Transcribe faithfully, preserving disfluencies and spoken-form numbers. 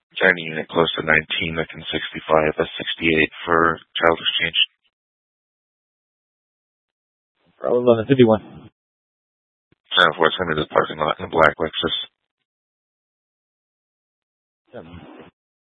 Dining unit close to nineteen, I can sixty-five, that's sixty-eight for child exchange. Problem eleven fifty-one. ten four, send me the parking lot in a black Lexus.